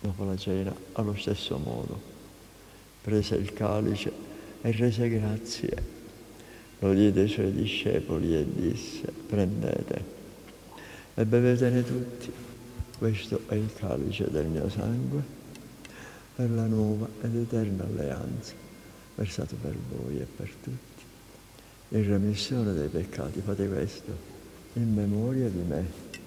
Dopo la cena, allo stesso modo, prese il calice e rese grazie. Lo diede ai suoi discepoli e disse: prendete e bevetene tutti. Questo è il calice del mio sangue, per la nuova ed eterna alleanza, versato per voi e per tutti. In remissione dei peccati fate questo in memoria di me.